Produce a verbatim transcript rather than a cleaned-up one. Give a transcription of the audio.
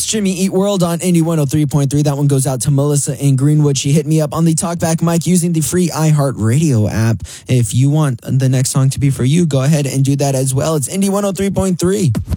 It's Jimmy Eat World on Indie one oh three point three. That one goes out to Melissa in Greenwood. She hit me up on the Talkback mic using the free iHeartRadio app. If you want the next song to be for you, go ahead and do that as well. It's Indie one oh three point three.